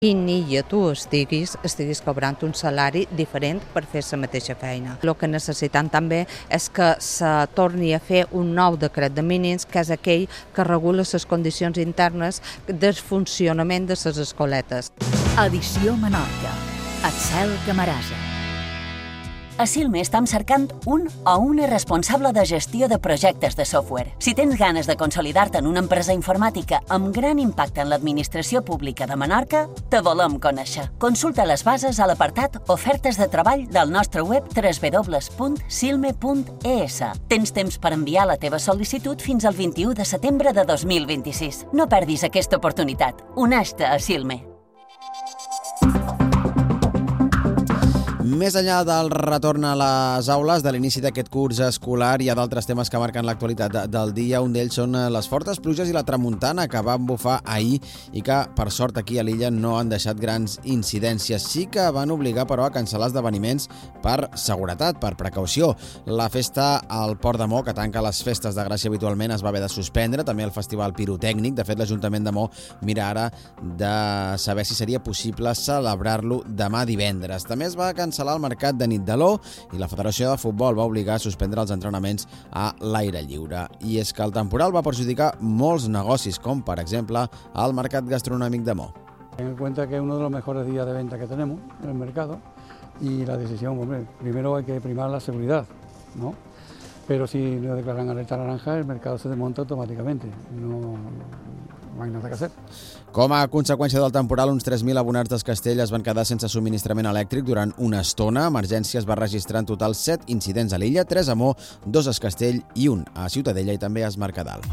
I ni tu estiguis cobrant un salari diferent per fer la mateixa feina. El que necessitem també és que se torni a fer un nou decret de mínims, que és aquell que regula les condicions internes del funcionament de les escoletes. Edició Menorca. Axel Camarasa. A Silme estem cercant un o una responsable de gestió de projectes de software. Si tens ganes de consolidar-te en una empresa informàtica amb gran impacte en l'administració pública de Menorca, te volem conèixer. Consulta les bases a l'apartat Ofertes de treball del nostre web www.silme.es. Tens temps per enviar la teva sol·licitud fins al 21 de setembre de 2026. No perdis aquesta oportunitat. Uneix-te a Silme. Més enllà del retorn a les aules de l'inici d'aquest curs escolar, hi ha d'altres temes que marquen l'actualitat del dia. Un d'ells són les fortes pluges i la tramuntana que van bufar ahir i que, per sort, aquí a l'illa no han deixat grans incidències. Sí que van obligar, però, a cancel·lar esdeveniments per seguretat, per precaució. La festa al Port de Mo, que tanca les festes de Gràcia habitualment, es va haver de suspendre. També el festival pirotècnic. De fet, l'Ajuntament de Mo mira ara de saber si seria possible celebrar-lo demà divendres. També es va cancel·lar el mercat de nit de l'O i la Federació de Futbol va obligar a suspendre els entrenaments a l'aire lliure. I és que el temporal va perjudicar molts negocis, com per exemple el mercat gastronòmic de Mo. Ten en cuenta que es uno de los mejores días de venta que tenemos en el mercado y la decisión, hombre, primero hay que primar la seguridad, ¿no? Pero si no declaran alerta naranja, el mercado se desmonta automáticamente. No hay nada que hacer. Com a conseqüència del temporal, uns 3.000 abonats del Castell es van quedar sense subministrament elèctric durant una estona. Emergències va registrar en total 7 incidents a l'illa, 3 a Mo, 2 a Castell i 1 a Ciutadella i també a Es Mercadal.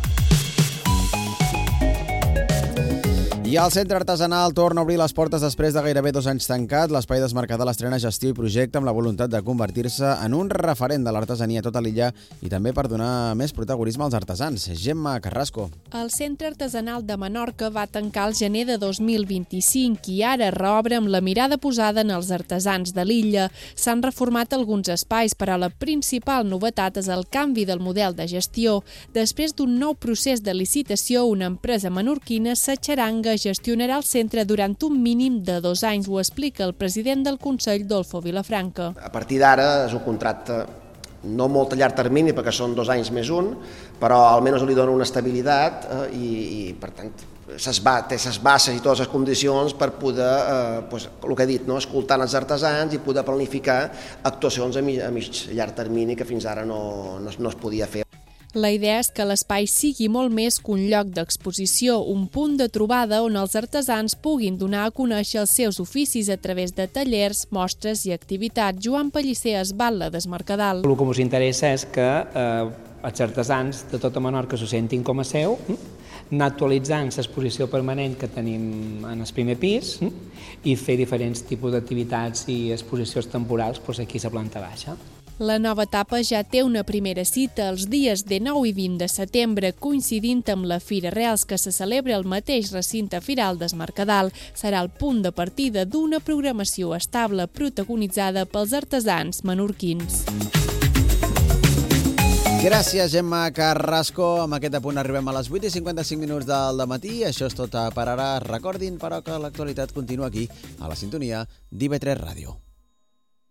I el Centre Artesanal torna a obrir les portes després de gairebé 2 anys tancat. L'Espai d'Es Mercadal estrena gestió i projecte amb la voluntat de convertir-se en un referent de l'artesania a tota l'illa i també per donar més protagonisme als artesans. Gemma Carrasco. El Centre Artesanal de Menorca va tancar el gener de 2025 i ara reobre amb la mirada posada en els artesans de l'illa. S'han reformat alguns espais, però la principal novetat és el canvi del model de gestió. Després d'un nou procés de licitació, una empresa menorquina, Xaranga, gestionarà el centre durant un mínim de 2 anys, ho explica el president del Consell, Dolfo Vilafranca. A partir d'ara és un contracte no molt a llarg termini, perquè són 2 anys més un, però almenys li dona una estabilitat i per tant, té ses bases i totes les condicions per poder, el que he dit, escoltar els artesans i poder planificar actuacions a llarg termini que fins ara no es podia fer. La idea és que l'espai sigui molt més que un lloc d'exposició, un punt de trobada on els artesans puguin donar a conèixer els seus oficis a través de tallers, mostres i activitats. Joan Pellicer, Esbatla, d'Es Mercadal. El que ens interessa és que els artesans de tota Menorca s'ho sentin com a seu, anar actualitzant l'exposició permanent que tenim en el primer pis i fer diferents tipus d'activitats i exposicions temporals aquí a la planta baixa. La nova etapa ja té una primera cita els dies 19 i 20 de setembre, coincidint amb la Fira Reals, que se celebra al mateix recinte firal d'Es Mercadal. Serà el punt de partida d'una programació estable protagonitzada pels artesans menorquins. Gràcies, Gemma Carrasco. Amb aquest apunt arribem a les 8:55 del matí. Això és tot per ara. Recordin, però, que l'actualitat continua aquí, a la sintonia d'IV3 Ràdio.